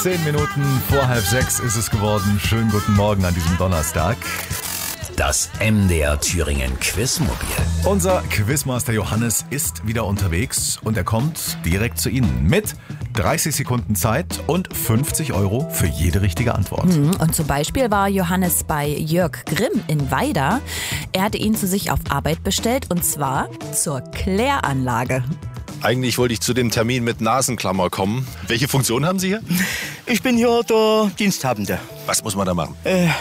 10 Minuten vor 5:30 ist es geworden. Schönen guten Morgen an diesem Donnerstag. Das MDR Thüringen Quizmobil. Unser Quizmaster Johannes ist wieder unterwegs und er kommt direkt zu Ihnen mit 30 Sekunden Zeit und 50 € für jede richtige Antwort. Und zum Beispiel war Johannes bei Jörg Grimm in Weida. Er hatte ihn zu sich auf Arbeit bestellt und zwar zur Kläranlage. Eigentlich wollte ich zu dem Termin mit Nasenklammer kommen. Welche Funktion haben Sie hier? Ich bin hier der Diensthabende. Was muss man da machen?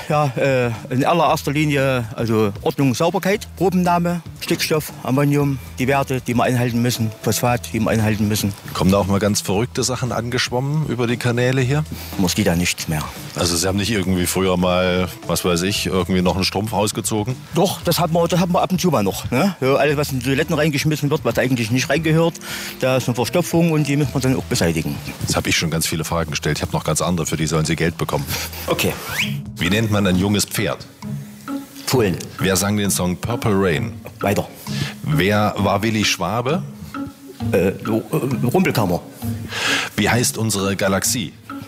In allererster Linie also Ordnung, Sauberkeit, Probennahme, Stickstoff, Ammonium, die Werte, die wir einhalten müssen, Phosphat, die wir einhalten müssen. Kommen da auch mal ganz verrückte Sachen angeschwommen über die Kanäle hier? Moskita nichts mehr. Also Sie haben nicht irgendwie früher mal, was weiß ich, irgendwie noch einen Strumpf ausgezogen? Doch, das haben wir ab und zu mal noch. Ne? So, alles, was in Toiletten reingeschmissen wird, was eigentlich nicht reingehört, da ist eine Verstopfung und die müssen wir dann auch beseitigen. Jetzt habe ich schon ganz viele Fragen gestellt. Ich habe noch ganz andere, für die sollen Sie Geld bekommen. Okay. Wie nennt man ein junges Pferd? Fohlen. Wer sang den Song Purple Rain? Weiter. Wer war Willi Schwabe? Rumpelkammer. Wie heißt unsere Galaxie?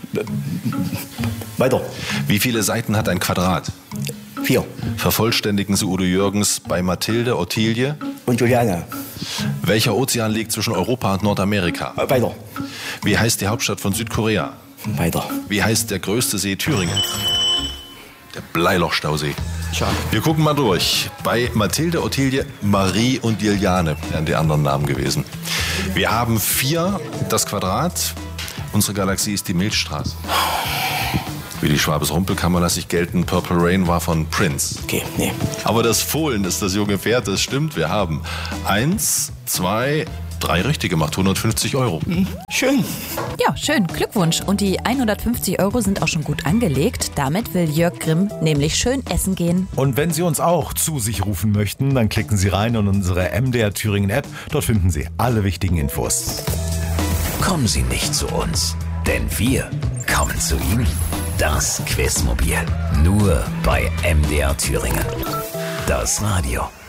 Weiter. Wie viele Seiten hat ein Quadrat? 4. Vervollständigen Sie Udo Jürgens bei Mathilde, Ottilie? Und Juliane. Welcher Ozean liegt zwischen Europa und Nordamerika? Weiter. Wie heißt die Hauptstadt von Südkorea? Weiter. Wie heißt der größte See Thüringen? Der Bleilochstausee. Schade. Wir gucken mal durch. Bei Mathilde, Ottilie, Marie und Juliane wären die anderen Namen gewesen. Wir haben 4, das Quadrat. Unsere Galaxie ist die Milchstraße. Willi Schwabes Rumpelkammer lasse ich gelten. Purple Rain war von Prince. Okay, nee. Aber das Fohlen ist das junge Pferd, das stimmt. Wir haben 1, 2, 3 richtige, macht 150 €. Schön. Ja, schön, Glückwunsch. Und die 150 € sind auch schon gut angelegt. Damit will Jörg Grimm nämlich schön essen gehen. Und wenn Sie uns auch zu sich rufen möchten, dann klicken Sie rein in unsere MDR Thüringen App. Dort finden Sie alle wichtigen Infos. Kommen Sie nicht zu uns, denn wir kommen zu Ihnen. Das Quizmobil. Nur bei MDR Thüringen. Das Radio.